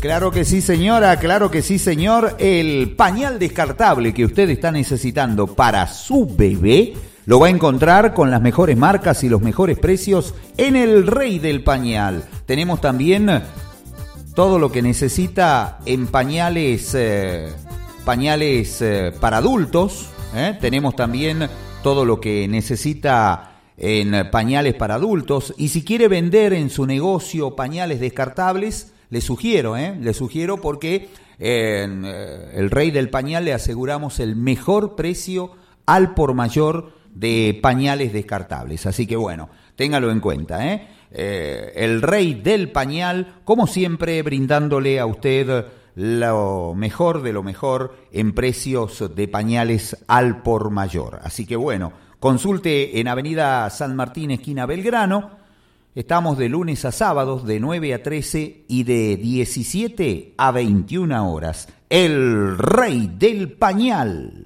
Claro que sí, señora, claro que sí, señor. El pañal descartable que usted está necesitando para su bebé lo va a encontrar con las mejores marcas y los mejores precios en el Rey del Pañal. Tenemos también todo lo que necesita en pañales para adultos. Tenemos también todo lo que necesita en pañales para adultos. Y si quiere vender en su negocio pañales descartables, le sugiero porque en el Rey del Pañal le aseguramos el mejor precio al por mayor de pañales descartables. Así que bueno, téngalo en cuenta, el Rey del Pañal, como siempre, brindándole a usted lo mejor de lo mejor en precios de pañales al por mayor. Así que bueno, consulte en Avenida San Martín, esquina Belgrano. Estamos de lunes a sábados de 9 a 13 y de 17 a 21 horas. El Rey del Pañal.